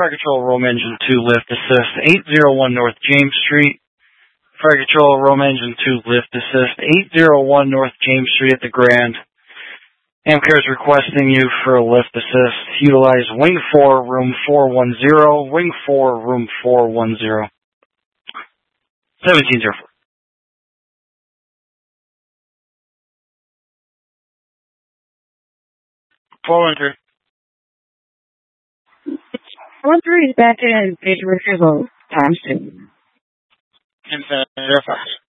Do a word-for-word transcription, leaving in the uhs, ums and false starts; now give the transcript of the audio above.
Fire Control, Rome Engine two, lift assist, eight oh one North James Street. Fire Control, Rome Engine two, lift assist, eight oh one North James Street at the Grand. Amcare is requesting you for a lift assist. Utilize Wing four, Room four one zero, Wing four, Room four one zero. seventeen oh four. four one three. four one three is back in. Page refusal. Times two. Infinite Air Fox.